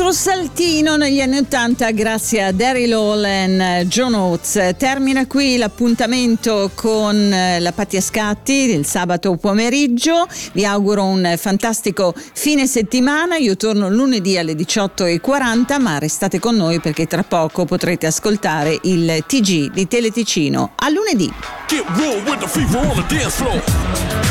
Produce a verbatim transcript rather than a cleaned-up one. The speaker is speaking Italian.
altro saltino negli anni ottanta grazie a Daryl Hall e John Oates. Termina qui l'appuntamento con la Patti a Scatti del sabato pomeriggio. Vi auguro un fantastico fine settimana. Io torno lunedì alle diciotto e quaranta, ma restate con noi perché tra poco potrete ascoltare il T G di Teleticino. A lunedì.